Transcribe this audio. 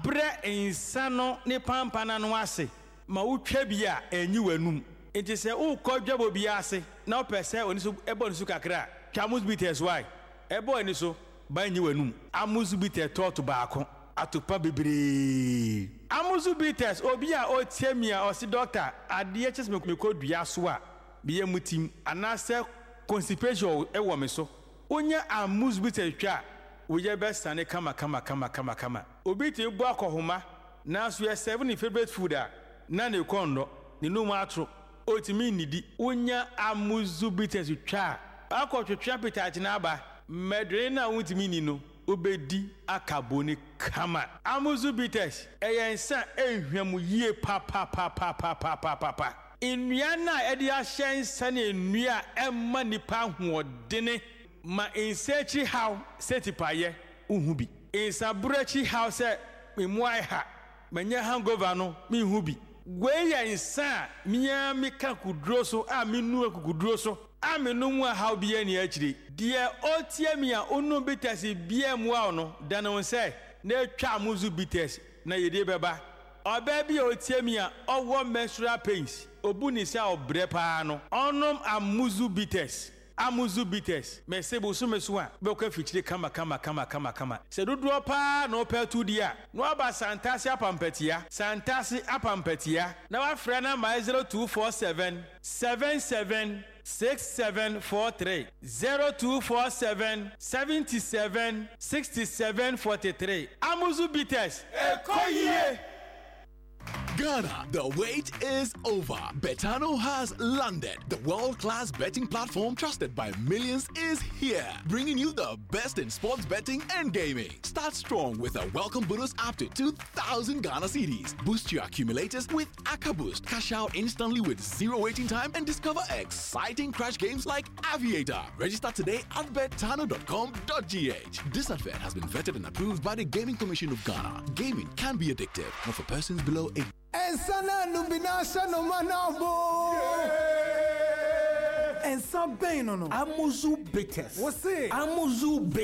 bre insano ne pampana no ase ma wotwa bi a enyi wanum enti se wo kodwabo bi ase na opese oni so ebo ni so kakra twamus bitters why ebo ni so ba enyi wanum amuzu bitter tot baako atopa bebre amuzu bitters obi a o tiamia o si doctor ade chese me kodua so a biye mutim anase constipation ewo me so onya amuzu bitters twa woye be sane kama obi te bu akohoma na so ye 7 favorite food a na ne kondo ne no matro otimi nidi onya amuzu bitters twa akotwetwa pitati na aba medre na wutimi ni no obedi akaboni kama amuzu bitters eyensa ehwam yie pa nnua na edi ahyensa ne nnua emma nipa hoodene ma insechi how setipaye uhubi insaburachi how se memuai ha manya hangover no mi hubi gweya insa miya mika kudro so a minu kudro so a menu mu how biye ni akire de otiamia onu bitters biye mu a no dano se na twa amuzu bitters na yede beba oba bi otiamia owo menstrual pains obuni se obre pa no onom amuzu bitters me sebo so meso a be kwa fichire kama se dodo pa no pa tu dia no aba santase apampatia na wa fra na my 0247 77 6743 0247 77 6743 amuzu bitters ekoyie. Ghana, the wait is over. Betano has landed. The world-class betting platform trusted by millions is here, bringing you the best in sports betting and gaming. Start strong with a welcome bonus up to 2,000 Ghana cedis. Boost your accumulators with AkaBoost. Cash out instantly with zero waiting time and discover exciting crash games like Aviator. Register today at betano.com.gh. This advert has been vetted and approved by the Gaming Commission of Ghana. Gaming can be addictive, not for persons below 18. Ensana nubinasha no manabo. Ensa beno no. Amuzu bitters. What's it? Amuzu bitters.